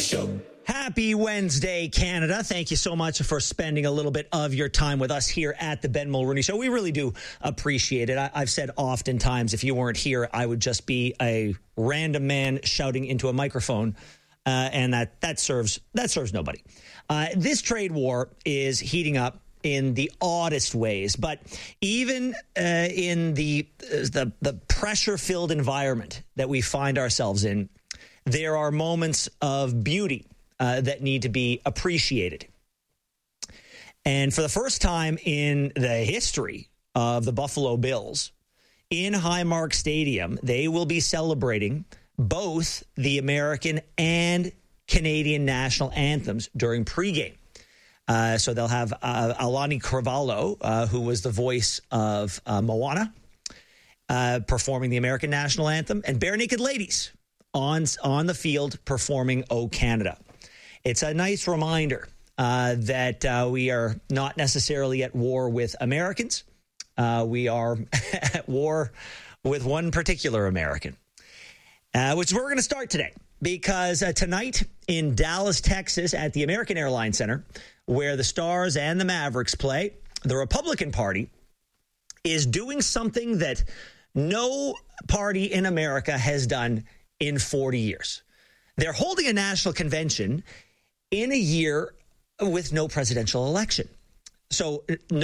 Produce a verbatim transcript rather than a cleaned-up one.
Show. Happy Wednesday, Canada. Thank you so much for spending a little bit of your time with us here at the Ben Mulroney Show. We really do appreciate it. I, I've said oftentimes, if you weren't here, I would just be a random man shouting into a microphone, uh, and that that serves that serves nobody. Uh, this trade war is heating up in the oddest ways, but even uh, in the the, the pressure-filled environment that we find ourselves in, there are moments of beauty Uh, that need to be appreciated. And for the first time in the history of the Buffalo Bills, in Highmark Stadium, they will be celebrating both the American and Canadian national anthems during pregame. Uh, so they'll have uh, Alani Carvalho, uh, who was the voice of uh, Moana, uh, performing the American national anthem, and Bare Naked Ladies on, on the field performing O Canada. It's a nice reminder uh, that uh, we are not necessarily at war with Americans. Uh, we are at war with one particular American, uh, which is where we're going to start today. Because uh, tonight in Dallas, Texas, at the American Airlines Center, where the Stars and the Mavericks play, the Republican Party is doing something that no party in America has done in forty years. They're holding a national convention in a year with no presidential election. So